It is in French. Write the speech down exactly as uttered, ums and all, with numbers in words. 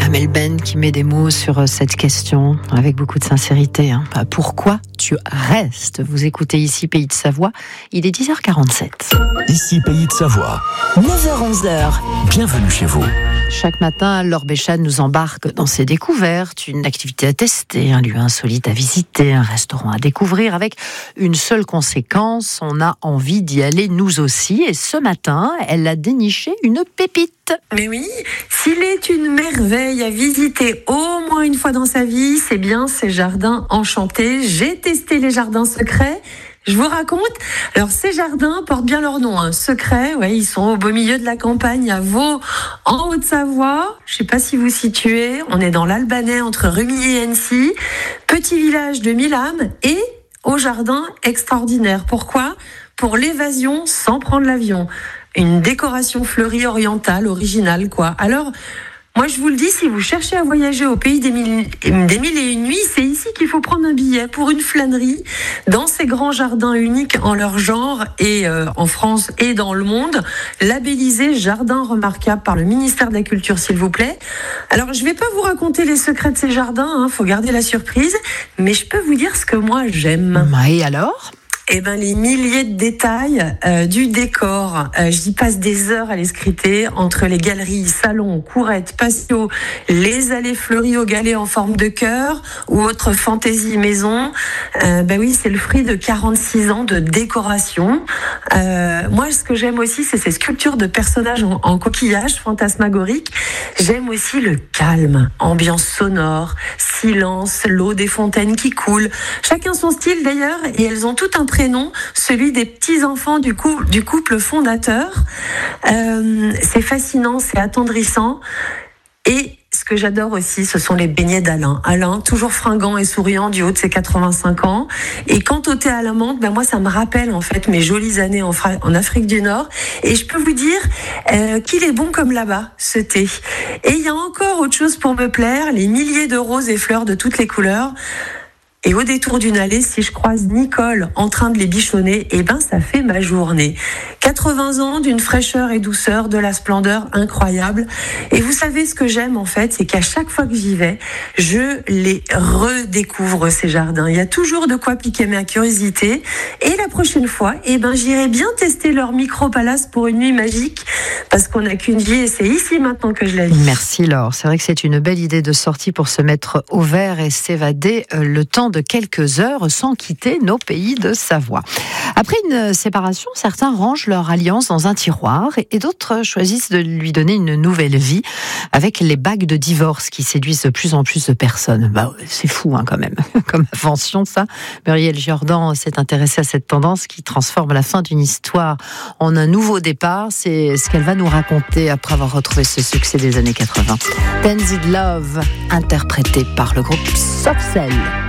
Amel Ben qui met des mots sur cette question avec beaucoup de sincérité. Hein. Pourquoi tu restes ? Vous écoutez ici Pays de Savoie, il est dix heures quarante-sept. Ici Pays de Savoie. neuf heures onze. Bienvenue chez vous. Chaque matin, Laure Béchade nous embarque dans ses découvertes, une activité à tester, un lieu insolite à visiter, un restaurant à découvrir, avec une seule conséquence, on a envie d'y aller nous aussi. Et ce matin, elle a déniché une pépite. Mais oui, s'il est une merveille à visiter au moins une fois dans sa vie, c'est bien ces jardins enchantés. J'ai testé les jardins secrets. Je vous raconte. Alors, ces jardins portent bien leur nom, hein. Secrets, ouais, ils sont au beau milieu de la campagne, à Vaux, en Haute-Savoie. Je sais pas si vous situez. On est dans l'Albanais, entre Rumilly et Annecy. Petit village de mille âmes et au jardin extraordinaire. Pourquoi ? Pour l'évasion sans prendre l'avion. Une décoration fleurie orientale, originale, quoi. Alors, moi, je vous le dis, si vous cherchez à voyager au pays des mille, des mille et une nuits, c'est ici qu'il faut prendre un billet pour une flânerie dans ces grands jardins uniques en leur genre et euh, en France et dans le monde, labellisés jardins remarquables par le ministère de la Culture, s'il vous plaît. Alors, je vais pas vous raconter les secrets de ces jardins, hein, faut garder la surprise, mais je peux vous dire ce que moi j'aime. Et alors ? Eh ben, les milliers de détails euh, du décor. Euh, j'y passe des heures à les scruter entre les galeries, salons, courettes, patios, les allées fleuries aux galets en forme de cœur ou autres fantaisies maison. Euh, ben oui, c'est le fruit de quarante-six ans de décoration. Euh, moi, ce que j'aime aussi, c'est ces sculptures de personnages en, en coquillage fantasmagoriques. J'aime aussi le calme, ambiance sonore, silence, l'eau des fontaines qui coule. Chacun son style d'ailleurs, et elles ont tout un prénom, celui des petits-enfants du, coup, du couple fondateur. Euh, c'est fascinant, c'est attendrissant. Et ce que j'adore aussi, ce sont les beignets d'Alain. Alain, toujours fringant et souriant du haut de ses quatre-vingt-cinq ans. Et quant au thé à la menthe, ben moi, ça me rappelle en fait mes jolies années en, Fra- en Afrique du Nord. Et je peux vous dire euh, qu'il est bon comme là-bas, ce thé. Et il y a encore autre chose pour me plaire, les milliers de roses et fleurs de toutes les couleurs. Et au détour d'une allée, si je croise Nicole en train de les bichonner, eh ben, ça fait ma journée. quatre-vingts ans d'une fraîcheur et douceur, de la splendeur incroyable. Et vous savez ce que j'aime, en fait, c'est qu'à chaque fois que j'y vais, je les redécouvre, ces jardins. Il y a toujours de quoi piquer ma curiosité. Et la prochaine fois, eh ben, j'irai bien tester leur micro-palace pour une nuit magique. Parce qu'on n'a qu'une vie et c'est ici maintenant que je la vis. Merci Laure. C'est vrai que c'est une belle idée de sortie pour se mettre au vert et s'évader le temps de quelques heures sans quitter nos pays de Savoie. Après une séparation, certains rangent leur alliance dans un tiroir et d'autres choisissent de lui donner une nouvelle vie avec les bagues de divorce qui séduisent de plus en plus de personnes. Bah, c'est fou hein, quand même, comme invention ça. Muriel Jordan s'est intéressée à cette tendance qui transforme la fin d'une histoire en un nouveau départ. C'est ce qu'elle va nous raconter après avoir retrouvé ce succès des années quatre-vingts. Tenzed Love, interprété par le groupe Soft Cell.